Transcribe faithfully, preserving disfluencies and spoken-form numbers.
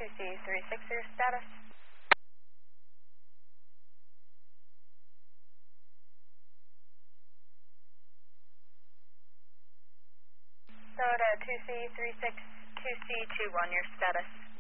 two C three six, your status. Soda two C three six, two C two one, your status.